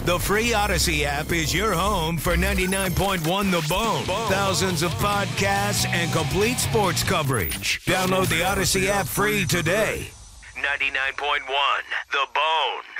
The free Odyssey app is your home for 99.1 The Bone. Thousands of podcasts and complete sports coverage. Download the Odyssey app free today. 99.1 The Bone.